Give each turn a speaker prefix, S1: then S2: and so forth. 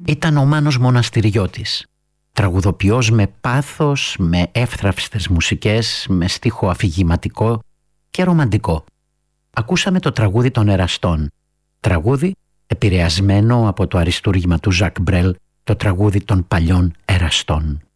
S1: ήταν ο Μάνος Μοναστηριώτης, τραγουδοποιός με πάθος, με εύθραυστες μουσικές, με στίχο αφηγηματικό και ρομαντικό. Ακούσαμε το τραγούδι των Εραστών, τραγούδι επηρεασμένο από το αριστούργημα του Ζακ Μπρέλ, το τραγούδι των παλιών Εραστών.